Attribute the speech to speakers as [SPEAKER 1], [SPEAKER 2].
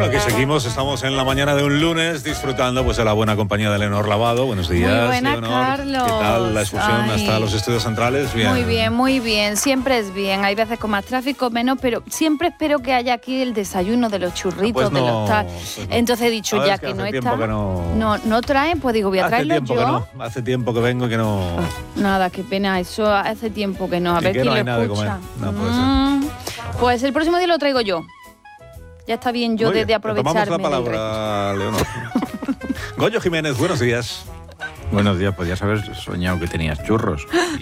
[SPEAKER 1] Bueno, que seguimos, estamos en la mañana de un lunes disfrutando pues de la buena compañía de Leonor Lavado. Buenos días,
[SPEAKER 2] muy buena,
[SPEAKER 1] Leonor.
[SPEAKER 2] Carlos.
[SPEAKER 1] ¿Qué tal la excursión hasta los estudios centrales? Bien.
[SPEAKER 2] Muy bien. Siempre es bien. Hay veces con más tráfico, menos, pero siempre espero que haya aquí el desayuno de los churritos, de los tal. Pues no. Entonces he dicho, ya que no está, no traen, pues digo, voy a traerlo yo.
[SPEAKER 1] Hace tiempo que vengo y que no...
[SPEAKER 2] Nada, qué pena, eso hace tiempo que no. A ver quién lo escucha.
[SPEAKER 1] No puede ser.
[SPEAKER 2] Pues el próximo día lo traigo yo. Ya está bien yo de aprovecharme.
[SPEAKER 1] Tomamos la palabra, Leonor. Goyo Jiménez, buenos días.
[SPEAKER 3] Buenos días, podías haber soñado que tenías churros.